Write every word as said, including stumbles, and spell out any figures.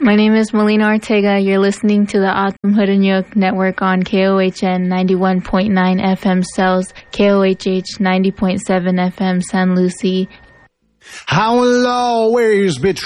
My name is Melina Ortega. You're listening to the Atum Hudanyuk Network on K O H N ninety-one point nine F M Cells, K O H H ninety point seven F M San Lucie. I will always be true.